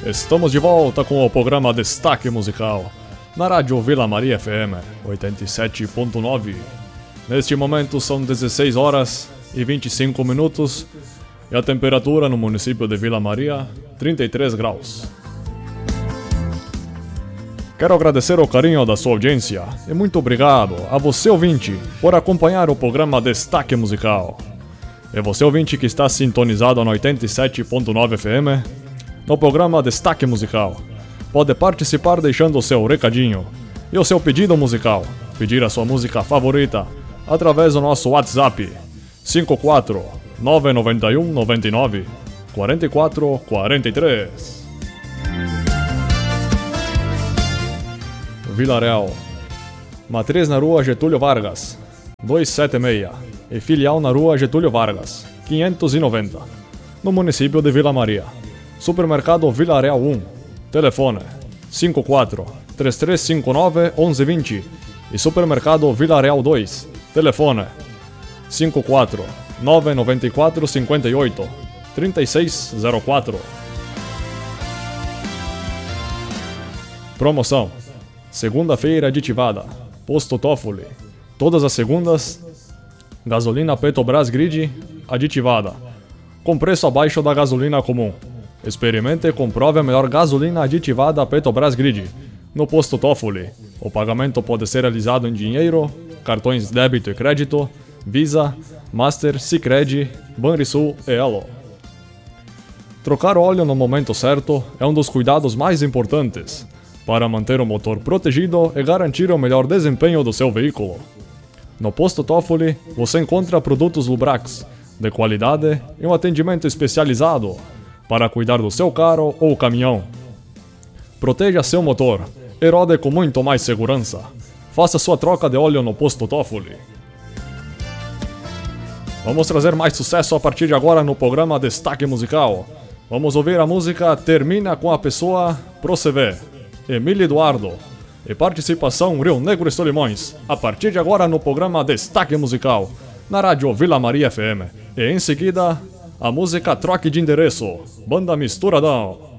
Estamos de volta com o programa Destaque Musical, na Rádio Vila Maria FM 87.9. Neste momento são 16 horas e 25 minutos e a temperatura no município de Vila Maria, 33 graus. Quero agradecer o carinho da sua audiência e muito obrigado a você ouvinte por acompanhar o programa Destaque Musical. E você ouvinte que está sintonizado no 87.9 FM, no programa Destaque Musical, pode participar deixando o seu recadinho e o seu pedido musical, pedir a sua música favorita através do nosso WhatsApp 54 991 99 44 43. Vila Real, matriz na rua Getúlio Vargas 276 e filial na rua Getúlio Vargas 590, no município de Vila Maria. Supermercado Vila Real 1, telefone 54 3359 1120 e Supermercado Vila Real 2, telefone 54 994 58 3604. Promoção: segunda-feira aditivada, posto Toffoli, todas as segundas, gasolina Petrobras Grid aditivada, com preço abaixo da gasolina comum. Experimente e comprove a melhor gasolina aditivada Petrobras Grid no posto Toffoli. O pagamento pode ser realizado em dinheiro, cartões débito e crédito, Visa, Master, Sicredi, Banrisul e Elo. Trocar óleo no momento certo é um dos cuidados mais importantes para manter o motor protegido e garantir o melhor desempenho do seu veículo. No posto Toffoli você encontra produtos Lubrax de qualidade e um atendimento especializado para cuidar do seu carro ou caminhão. Proteja seu motor e rode com muito mais segurança. Faça sua troca de óleo no posto Toffoli. Vamos trazer mais sucesso a partir de agora no programa Destaque Musical. Vamos ouvir a música Termina com a Pessoa Pro CV, Emílio Eduardo, e participação Rio Negro e Solimões, a partir de agora no programa Destaque Musical, na Rádio Vila Maria FM. E em seguida, a música Troque de Endereço, Banda Misturadão.